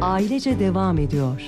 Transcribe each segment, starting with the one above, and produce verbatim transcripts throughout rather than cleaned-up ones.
ailece devam ediyor.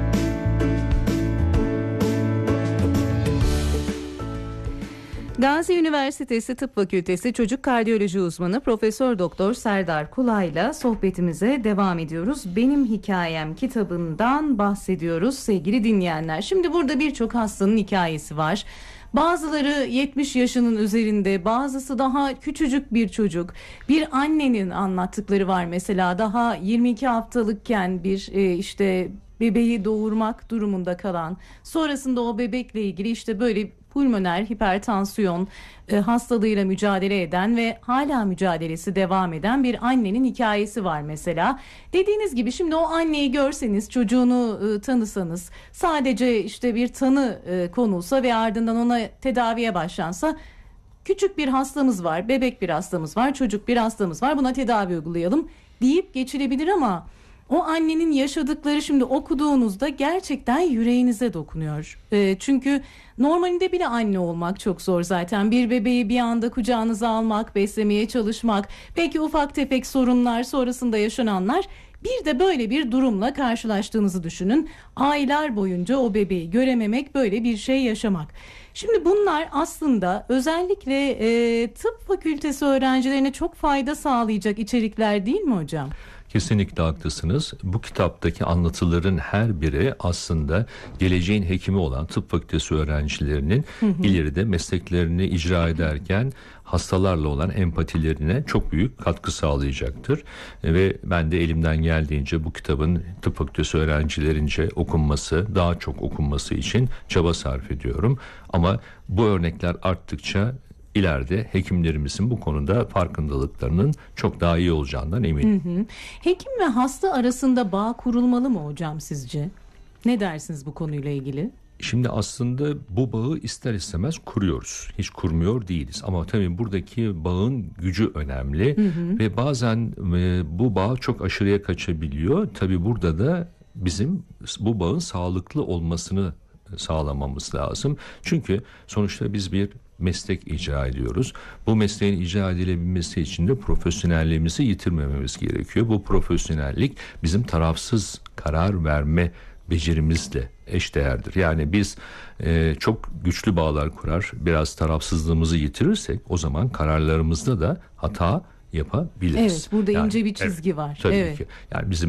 Gazi Üniversitesi Tıp Fakültesi Çocuk Kardiyoloji Uzmanı Profesör Doktor Serdar Kulay'la sohbetimize devam ediyoruz. Benim Hikayem kitabından bahsediyoruz sevgili dinleyenler. Şimdi burada birçok hastanın hikayesi var. Bazıları yetmiş yaşının üzerinde, bazısı daha küçücük bir çocuk. Bir annenin anlattıkları var mesela, daha yirmi iki haftalıkken bir e, işte bebeği doğurmak durumunda kalan, sonrasında o bebekle ilgili işte böyle pulmoner hipertansiyon e, hastalığıyla mücadele eden ve hala mücadelesi devam eden bir annenin hikayesi var mesela. Dediğiniz gibi şimdi o anneyi görseniz, çocuğunu e, tanısanız, sadece işte bir tanı e, konulsa ve ardından ona tedaviye başlansa, küçük bir hastamız var, bebek bir hastamız var, çocuk bir hastamız var, buna tedavi uygulayalım deyip geçilebilir ama o annenin yaşadıkları şimdi okuduğunuzda gerçekten yüreğinize dokunuyor. E, çünkü normalinde bile anne olmak çok zor zaten. Bir bebeği bir anda kucağınıza almak, beslemeye çalışmak, belki ufak tefek sorunlar, sonrasında yaşananlar. Bir de böyle bir durumla karşılaştığınızı düşünün. Aylar boyunca o bebeği görememek, böyle bir şey yaşamak. Şimdi bunlar aslında özellikle e, tıp fakültesi öğrencilerine çok fayda sağlayacak içerikler değil mi hocam? Kesinlikle haklısınız. Bu kitaptaki anlatıların her biri aslında geleceğin hekimi olan tıp fakültesi öğrencilerinin hı hı. ileride mesleklerini icra ederken hastalarla olan empatilerine çok büyük katkı sağlayacaktır. Ve ben de elimden geldiğince bu kitabın tıp fakültesi öğrencilerince okunması, daha çok okunması için çaba sarf ediyorum. Ama bu örnekler arttıkça İleride hekimlerimizin bu konuda farkındalıklarının çok daha iyi olacağından eminim. Hı hı. Hekim ve hasta arasında bağ kurulmalı mı hocam sizce? Ne dersiniz bu konuyla ilgili? Şimdi aslında bu bağı ister istemez kuruyoruz. Hiç kurmuyor değiliz. Ama tabii buradaki bağın gücü önemli. Hı hı. Ve bazen e, bu bağ çok aşırıya kaçabiliyor. Tabii burada da bizim bu bağın sağlıklı olmasını sağlamamız lazım. Çünkü sonuçta biz bir meslek icra ediyoruz. Bu mesleğin icra edilebilmesi için de profesyonelliğimizi yitirmememiz gerekiyor. Bu profesyonellik bizim tarafsız karar verme becerimizle eşdeğerdir. Yani biz e, çok güçlü bağlar kurar, biraz tarafsızlığımızı yitirirsek o zaman kararlarımızda da hata yapabiliriz. Evet, burada yani, ince bir çizgi evet, var. Tabii evet. ki. Yani bizim